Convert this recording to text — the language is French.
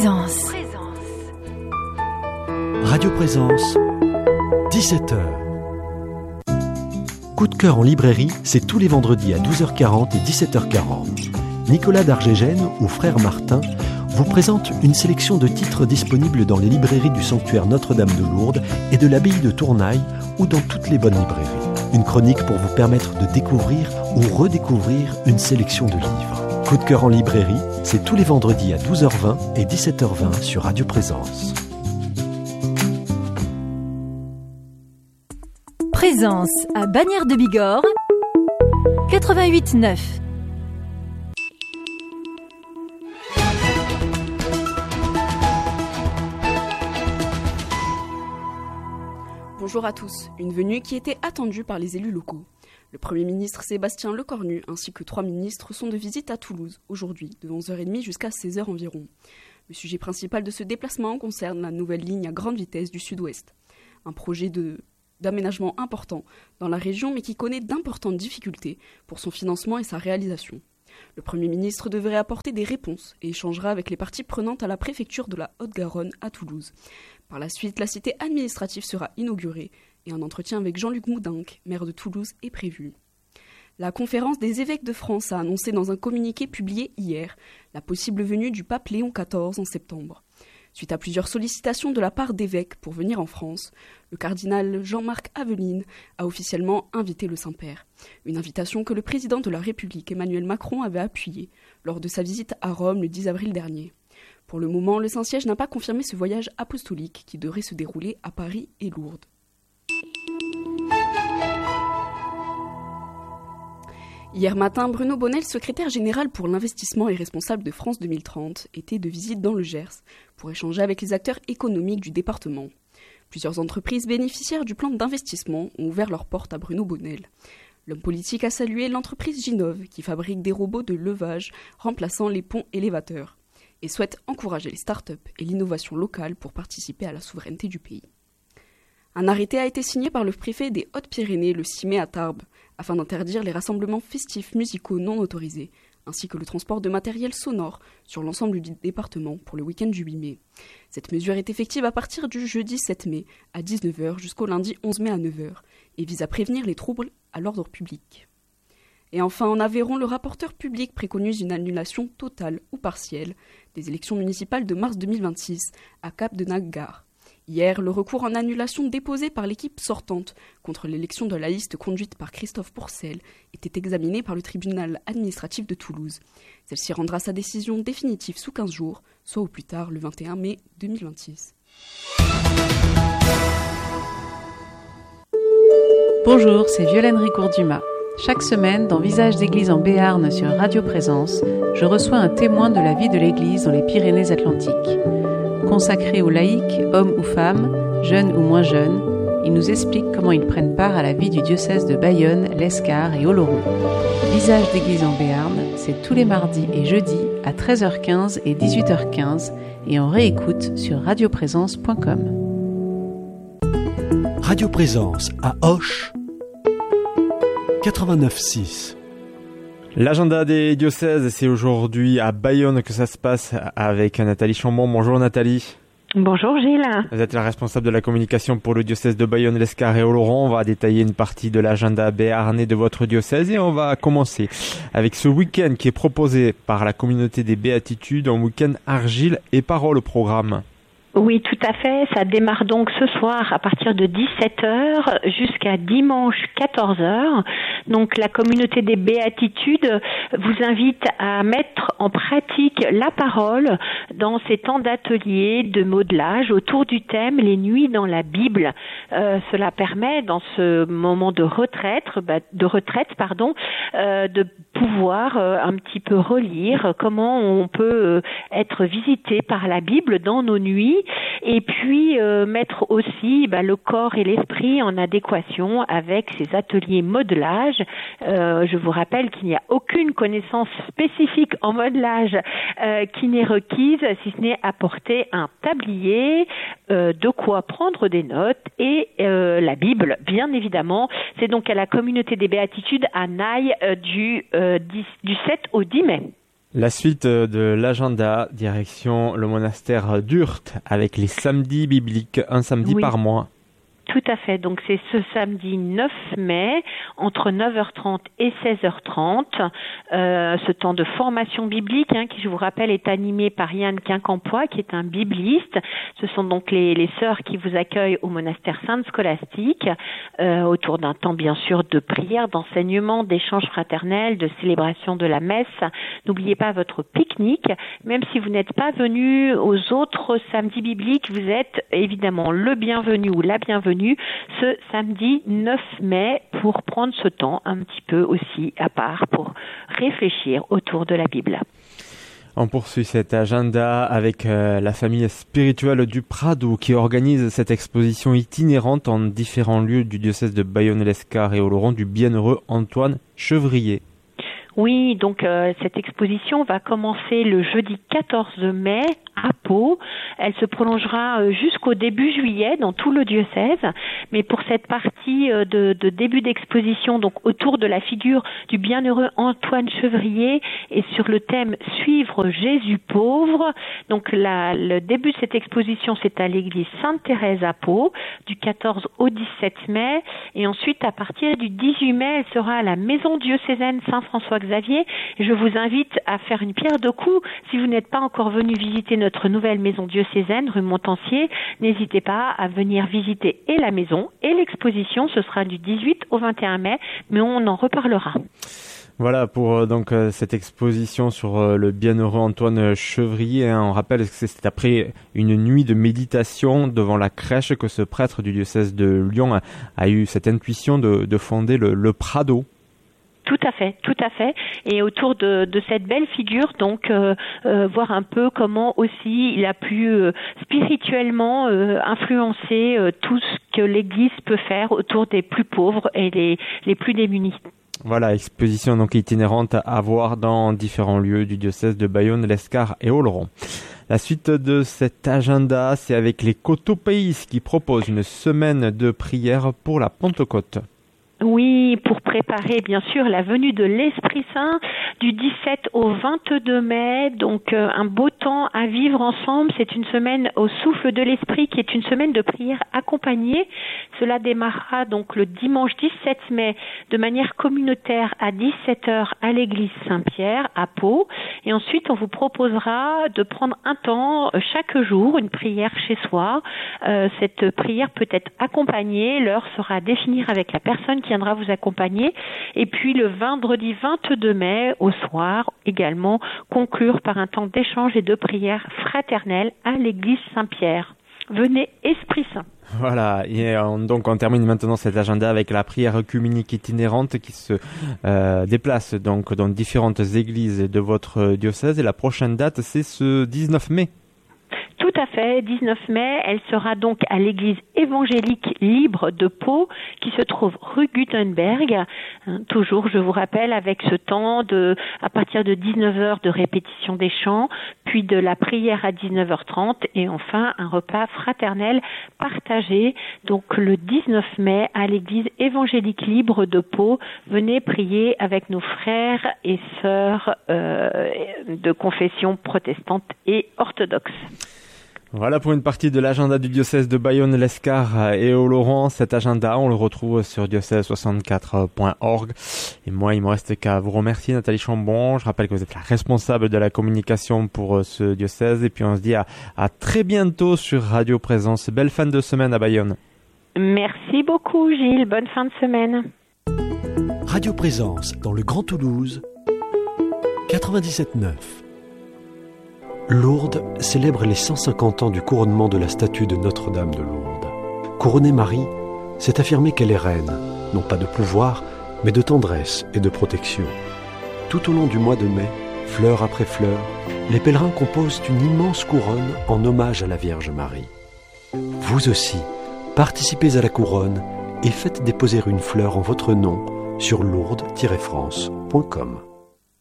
Présence. Radio Présence, 17h. Coup de cœur en librairie, c'est tous les vendredis à 12h40 et 17h40. Nicolas d'Argégène, ou Frère Martin, vous présente une sélection de titres disponibles dans les librairies du sanctuaire Notre-Dame de Lourdes et de l'abbaye de Tournaille ou dans toutes les bonnes librairies. Une chronique pour vous permettre de découvrir ou redécouvrir une sélection de livres. Coup de cœur en librairie, c'est tous les vendredis à 12h20 et 17h20 sur Radio Présence. Présence à Bagnères de Bigorre, 88.9. Bonjour à tous, une venue qui était attendue par les élus locaux. Le Premier ministre Sébastien Lecornu ainsi que 3 ministres sont de visite à Toulouse aujourd'hui, de 11h30 jusqu'à 16h environ. Le sujet principal de ce déplacement concerne la nouvelle ligne à grande vitesse du Sud-Ouest. Un projet d'aménagement important dans la région mais qui connaît d'importantes difficultés pour son financement et sa réalisation. Le Premier ministre devrait apporter des réponses et échangera avec les parties prenantes à la préfecture de la Haute-Garonne à Toulouse. Par la suite, la cité administrative sera inaugurée et un entretien avec Jean-Luc Moudenc, maire de Toulouse, est prévu. La conférence des évêques de France a annoncé dans un communiqué publié hier la possible venue du pape Léon XIV en septembre. Suite à plusieurs sollicitations de la part d'évêques pour venir en France, le cardinal Jean-Marc Aveline a officiellement invité le Saint-Père. Une invitation que le président de la République, Emmanuel Macron, avait appuyée lors de sa visite à Rome le 10 avril dernier. Pour le moment, le Saint-Siège n'a pas confirmé ce voyage apostolique qui devrait se dérouler à Paris et Lourdes. Hier matin, Bruno Bonnel, secrétaire général pour l'investissement et responsable de France 2030, était de visite dans le Gers pour échanger avec les acteurs économiques du département. Plusieurs entreprises bénéficiaires du plan d'investissement ont ouvert leurs portes à Bruno Bonnel. L'homme politique a salué l'entreprise Ginov qui fabrique des robots de levage remplaçant les ponts élévateurs et souhaite encourager les start-up et l'innovation locale pour participer à la souveraineté du pays. Un arrêté a été signé par le préfet des Hautes-Pyrénées le 6 mai à Tarbes afin d'interdire les rassemblements festifs musicaux non autorisés ainsi que le transport de matériel sonore sur l'ensemble du département pour le week-end du 8 mai. Cette mesure est effective à partir du jeudi 7 mai à 19h jusqu'au lundi 11 mai à 9h et vise à prévenir les troubles à l'ordre public. Et enfin, en Aveyron, le rapporteur public préconise une annulation totale ou partielle des élections municipales de mars 2026 à Cap-de-Nag-Gare. Hier, le recours en annulation déposé par l'équipe sortante contre l'élection de la liste conduite par Christophe Pourcel était examiné par le tribunal administratif de Toulouse. Celle-ci rendra sa décision définitive sous 15 jours, soit au plus tard le 21 mai 2026. Bonjour, c'est Violaine Ricourt-Dumas. Chaque semaine, dans Visages d'église en Béarn sur Radio Présence, je reçois un témoin de la vie de l'église dans les Pyrénées-Atlantiques. Consacré aux laïcs, hommes ou femmes, jeunes ou moins jeunes, ils nous expliquent comment ils prennent part à la vie du diocèse de Bayonne, l'Escar et Oloron. Visages d'église en Béarn, c'est tous les mardis et jeudis à 13h15 et 18h15 et en réécoute sur radioprésence.com. Radio Présence à Auch, 89.6. L'agenda des diocèses, c'est aujourd'hui à Bayonne que ça se passe avec Nathalie Chambon. Bonjour Nathalie. Bonjour Gilles. Vous êtes la responsable de la communication pour le diocèse de Bayonne, l'Escar et Oloron. On va détailler une partie de l'agenda béarnais de votre diocèse et on va commencer avec ce week-end qui est proposé par la communauté des Béatitudes, un week-end argile et parole au programme. Oui, tout à fait. Ça démarre donc ce soir à partir de 17h jusqu'à dimanche 14h. Donc la communauté des Béatitudes vous invite à mettre en pratique la parole dans ces temps d'ateliers, de modelage autour du thème « Les nuits dans la Bible ». Cela permet dans ce moment de retraite, de pouvoir un petit peu relire comment on peut être visité par la Bible dans nos nuits. Et puis mettre aussi le corps et l'esprit en adéquation avec ces ateliers modelage. Je vous rappelle qu'il n'y a aucune connaissance spécifique en modelage qui n'est requise, si ce n'est apporter un tablier, de quoi prendre des notes et la Bible, bien évidemment. C'est donc à la communauté des Béatitudes à Naï du 7 au 10 mai. La suite de l'agenda, direction le monastère d'Urt, avec les samedis bibliques, un samedi par mois. Tout à fait. Donc, c'est ce samedi 9 mai, entre 9h30 et 16h30. Ce temps de formation biblique, qui, je vous rappelle, est animé par Yann Quincampoix, qui est un bibliste. Ce sont donc les sœurs qui vous accueillent au monastère Sainte-Scolastique, autour d'un temps, bien sûr, de prière, d'enseignement, d'échange fraternel, de célébration de la messe. N'oubliez pas votre pique-nique. Même si vous n'êtes pas venu aux autres samedis bibliques, vous êtes évidemment le bienvenu ou la bienvenue ce samedi 9 mai pour prendre ce temps un petit peu aussi à part pour réfléchir autour de la Bible. On poursuit cet agenda avec la famille spirituelle du Prado qui organise cette exposition itinérante en différents lieux du diocèse de Bayonne-Lescar et Oloron du bienheureux Antoine Chevrier. Oui, donc cette exposition va commencer le jeudi 14 mai à Pau. Elle se prolongera jusqu'au début juillet dans tout le diocèse. Mais pour cette partie de début d'exposition, donc autour de la figure du bienheureux Antoine Chevrier et sur le thème « Suivre Jésus pauvre », donc le début de cette exposition, c'est à l'église Sainte-Thérèse à Pau, du 14 au 17 mai. Et ensuite, à partir du 18 mai, elle sera à la maison diocésaine Saint-François-Xavier. Et je vous invite à faire une pierre de coups. Si vous n'êtes pas encore venu visiter notre nouvelle maison diocésaine, rue Montancier, n'hésitez pas à venir visiter et la maison et l'exposition. Ce sera du 18 au 21 mai, mais on en reparlera. Voilà pour cette exposition sur le bienheureux Antoine Chevrier. On rappelle que c'est après une nuit de méditation devant la crèche que ce prêtre du diocèse de Lyon a eu cette intuition de fonder le Prado. Tout à fait. Et autour de cette belle figure, donc, voir un peu comment aussi il a pu spirituellement influencer tout ce que l'Église peut faire autour des plus pauvres et les plus démunis. Voilà, exposition donc itinérante à voir dans différents lieux du diocèse de Bayonne, l'Escar et Oloron. La suite de cet agenda, c'est avec les Cotopaïs qui proposent une semaine de prière pour la Pentecôte. Oui, pour préparer bien sûr la venue de l'Esprit Saint du 17 au 22 mai, donc un beau temps à vivre ensemble. C'est une semaine au souffle de l'Esprit qui est une semaine de prière accompagnée. Cela démarrera donc le dimanche 17 mai de manière communautaire à 17h à l'église Saint-Pierre à Pau. Et ensuite, on vous proposera de prendre un temps chaque jour, une prière chez soi. Cette prière peut être accompagnée, l'heure sera à définir avec la personne qui viendra vous accompagner. Et puis le vendredi 22 mai au soir, également conclure par un temps d'échange et de prière fraternelle à l'église Saint-Pierre. Venez, Esprit Saint. Voilà, et donc on termine maintenant cet agenda avec la prière œcuménique itinérante qui se déplace donc dans différentes églises de votre diocèse. Et la prochaine date, c'est ce 19 mai. Tout à fait, 19 mai, elle sera donc à l'église évangélique libre de Pau qui se trouve rue Gutenberg. Toujours, je vous rappelle, avec ce temps à partir de 19h de répétition des chants, puis de la prière à 19h30 et enfin un repas fraternel partagé. Donc le 19 mai à l'église évangélique libre de Pau, venez prier avec nos frères et sœurs de confession protestante et orthodoxe. Voilà pour une partie de l'agenda du diocèse de Bayonne, l'Escar et Oloron. Cet agenda, on le retrouve sur diocèse64.org. Et moi, il me reste qu'à vous remercier, Nathalie Chambon. Je rappelle que vous êtes la responsable de la communication pour ce diocèse. Et puis on se dit à très bientôt sur Radio Présence. Belle fin de semaine à Bayonne. Merci beaucoup, Gilles. Bonne fin de semaine. Radio Présence dans le Grand Toulouse, 97.9. Lourdes célèbre les 150 ans du couronnement de la statue de Notre-Dame de Lourdes. Couronner Marie, c'est affirmer qu'elle est reine, non pas de pouvoir, mais de tendresse et de protection. Tout au long du mois de mai, fleur après fleur, les pèlerins composent une immense couronne en hommage à la Vierge Marie. Vous aussi, participez à la couronne et faites déposer une fleur en votre nom sur lourdes-france.com.